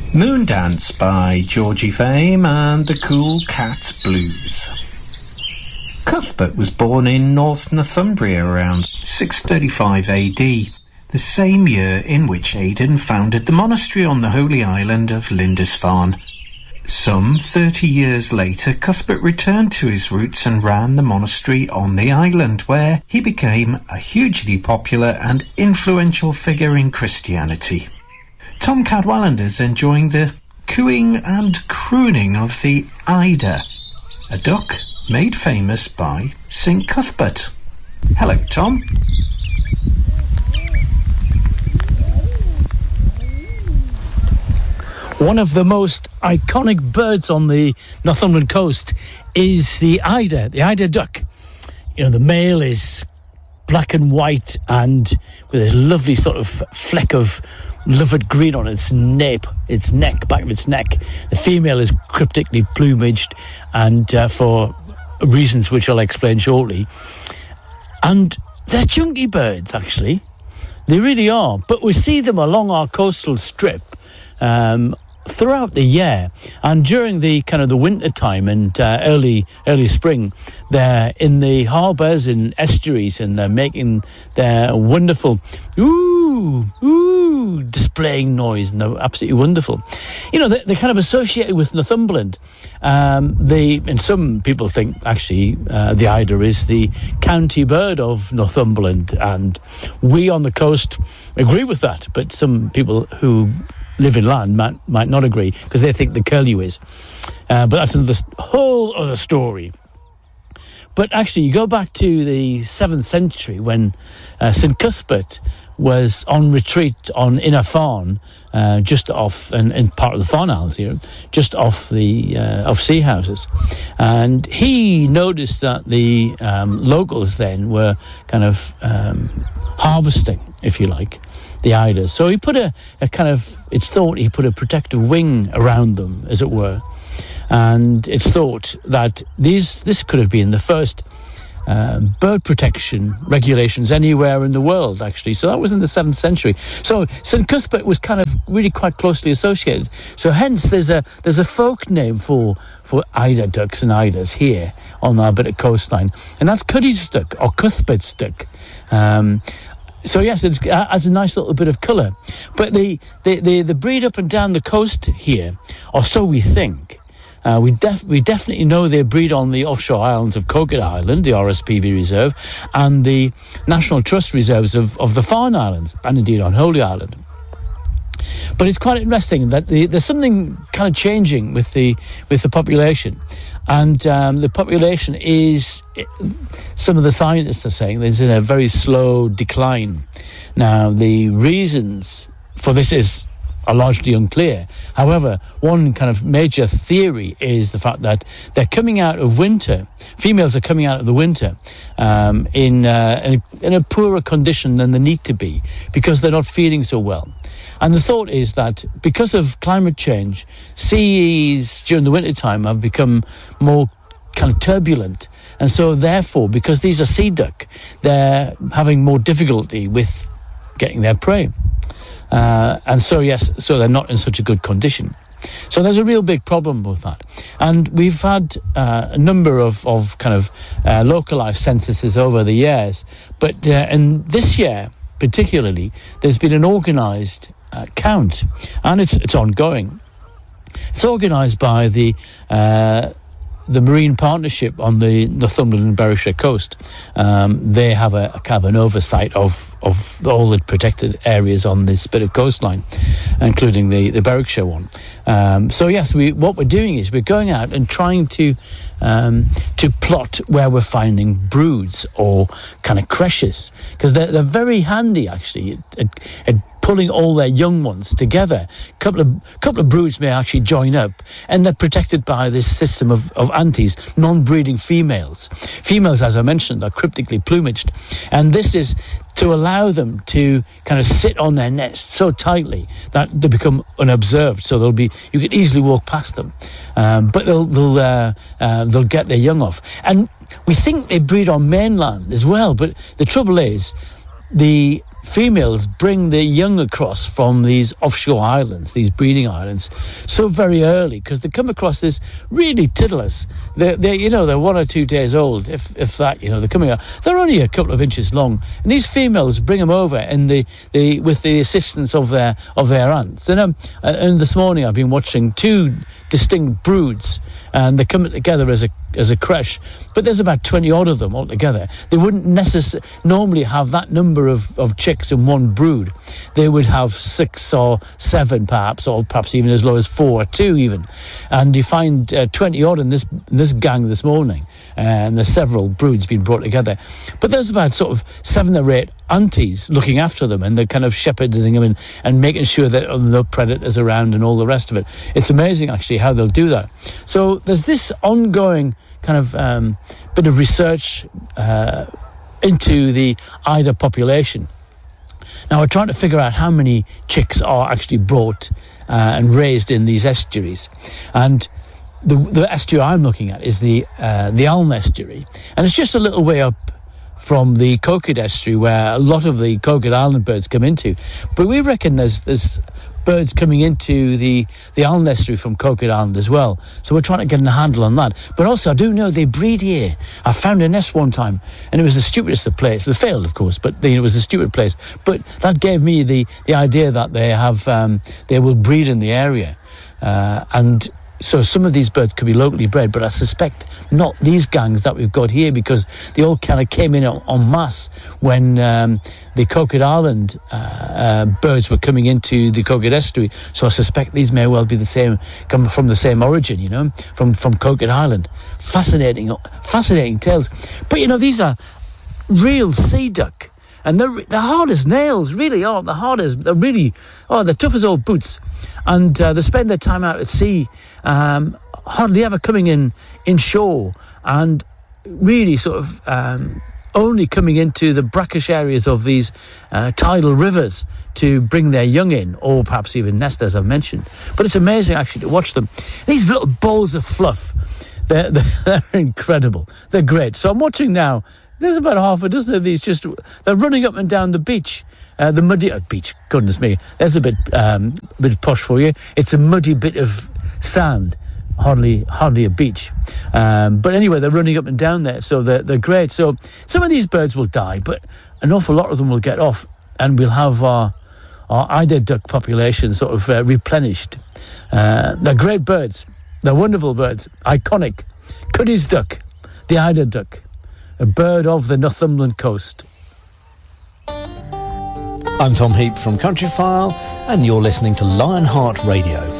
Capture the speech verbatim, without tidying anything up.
Moondance by Georgie Fame and the Cool Cat Blues. Cuthbert was born in North Northumbria around six thirty-five A D, the same year in which Aidan founded the monastery on the holy island of Lindisfarne. Some thirty years later, Cuthbert returned to his roots and ran the monastery on the island, where he became a hugely popular and influential figure in Christianity. Tom Cadwallader's enjoying the cooing and crooning of the eider, a duck made famous by Saint Cuthbert. Hello, Tom. One of the most iconic birds on the Northumberland coast is the eider, the eider duck. You know, the male is black and white and with a lovely sort of fleck of livid green on its nape, its neck, back of its neck. The female is cryptically plumaged, and uh, for reasons which I'll explain shortly. And they're chunky birds, actually. They really are. But we see them along our coastal strip um, throughout the year, and during the kind of the winter time and uh, early early spring, they're in the harbours and estuaries, and they're making their wonderful ooh ooh displaying noise, and they're absolutely wonderful. You know, they're, they're kind of associated with Northumberland. Um, they and some people think actually uh, the eider is the county bird of Northumberland, and we on the coast agree with that. But some people who live in land might, might not agree, because they think the curlew is. Uh, but that's another whole other story. But actually, you go back to the seventh century when uh, Saint Cuthbert was on retreat on Inner Farne, uh, just off, and in part of the Farne Isles here, just off the uh, off sea houses, and he noticed that the um, locals then were kind of um, harvesting, if you like, the eiders. So he put a, a kind of, it's thought he put a protective wing around them, as it were. And it's thought that these this could have been the first um, bird protection regulations anywhere in the world, actually. So that was in the seventh century. So Saint Cuthbert was kind of really quite closely associated. So hence there's a there's a folk name for for eider ducks and eiders here on our bit of coastline. And that's Cuddy's duck, or Cuthbert's duck. Um, So yes, it adds a nice little bit of colour. But they, they, they, they breed up and down the coast here, or so we think. Uh, we, def- we definitely know they breed on the offshore islands of Coquet Island, the R S P B Reserve, and the National Trust Reserves of, of the Farne Islands, and indeed on Holy Island. But it's quite interesting that the, there's something kind of changing with the with the population. And um, the population is, some of the scientists are saying, is in a very slow decline. Now, the reasons for this is are largely unclear. However, one kind of major theory is the fact that they're coming out of winter. Females are coming out of the winter um, in, uh, in, a, in a poorer condition than they need to be, because they're not feeding so well. And the thought is that because of climate change, seas during the winter time have become more kind of turbulent. And so therefore, because these are sea duck, they're having more difficulty with getting their prey. Uh, and so, yes, so they're not in such a good condition. So there's a real big problem with that. And we've had uh, a number of, of kind of uh, localised censuses over the years. But uh, in this year, particularly, there's been an organised uh, count, and it's it's ongoing. It's organised by the uh, the Marine Partnership on the Northumberland and Berwickshire coast. Um, they have a, a kind of an oversight of of all the protected areas on this bit of coastline, including the the Berwickshire one. Um, so yes, we what we're doing is we're going out and trying to um, to plot where we're finding broods or kind of creches, because they're they're very handy actually at, at, at pulling all their young ones together. A couple of couple of broods may actually join up, and they're protected by this system of, of antes, non-breeding females. Females, as I mentioned, are cryptically plumaged, and this is to allow them to kind of sit on their nest so tightly that they become unobserved. So they'll be, you can easily walk past them, um, but they'll they'll uh, uh, they'll get their young off. And we think they breed on mainland as well, but the trouble is, the females bring their young across from these offshore islands, these breeding islands, so very early, because they come across this really tiddlers. They're, they're, you know, they're one or two days old, if if that, you know, they're coming out. They're only a couple of inches long, and these females bring them over in the, the with the assistance of their of their aunts. And um, and this morning I've been watching two distinct broods, and they're coming together as a as a creche, but there's about twenty odd of them altogether. They wouldn't necessarily normally have that number of, of chicks in one brood. They would have six or seven perhaps, or perhaps even as low as four or two even. And you find uh, twenty odd in this in this gang this morning, and there's several broods being brought together. But there's about sort of seven or eight aunties looking after them, and they're kind of shepherding them and, and making sure that no predators around and all the rest of it. It's amazing actually how they'll do that. So there's this ongoing kind of um, bit of research uh, into the eider population. Now we're trying to figure out how many chicks are actually brought uh, and raised in these estuaries. And the, the estuary I'm looking at is the uh, the Aln estuary, and it's just a little way up from the Coquet estuary where a lot of the Coquet Island birds come into. But we reckon there's there's birds coming into the the Aln estuary from Coquet Island as well. So we're trying to get a handle on that. But also I do know they breed here. I found a nest one time, and it was the stupidest of place. It failed, of course, but it was a stupid place. But that gave me the the idea that they have um, they will breed in the area, uh, and so some of these birds could be locally bred, but I suspect not these gangs that we've got here, because they all kind of came in en, en masse when um, the Coquet Island uh, uh, birds were coming into the Coquet estuary. So I suspect these may well be the same, come from the same origin, you know, from, from Coquet Island. Fascinating, fascinating tales. But, you know, these are real sea duck. And they're, they're hard as nails, really are. They're hard as, they're really, oh, they're tough as old boots. And uh, they spend their time out at sea, um, hardly ever coming in inshore, and really sort of um, only coming into the brackish areas of these uh, tidal rivers to bring their young in, or perhaps even nest, as I've mentioned. But it's amazing, actually, to watch them. These little balls of fluff, they're, they're, they're incredible. They're great. So I'm watching now. There's about half a dozen of these just, they're running up and down the beach, uh, the muddy, uh, beach, goodness me, there's a bit, um, a bit posh for you. It's a muddy bit of sand, hardly, hardly a beach. Um, but anyway, they're running up and down there, so they're, they're great. So some of these birds will die, but an awful lot of them will get off, and we'll have our, our eider duck population sort of uh, replenished. Uh, they're great birds. They're wonderful birds. Iconic. Cuddy's duck, the eider duck. A bird of the Northumberland coast. I'm Tom Heap from Countryfile, and you're listening to Lionheart Radio.